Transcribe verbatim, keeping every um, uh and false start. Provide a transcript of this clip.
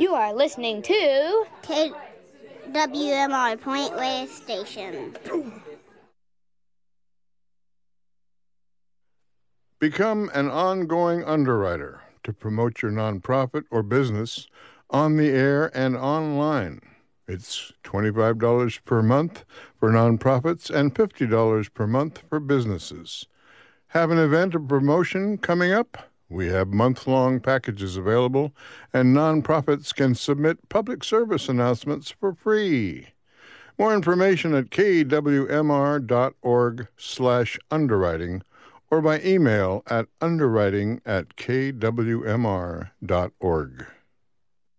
You are listening to K W M R Point West Station. Become an ongoing underwriter to promote your nonprofit or business on the air and online. It's twenty-five dollars per month for nonprofits and fifty dollars per month for businesses. Have an event or promotion coming up? We have month-long packages available, and nonprofits can submit public service announcements for free. More information at kwmr.org slash underwriting or by email at underwriting at kwmr.org.